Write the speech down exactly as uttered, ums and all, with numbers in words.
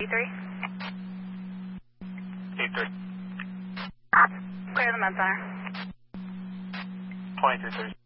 three. eight three. Clear the med center. twenty-three thirty.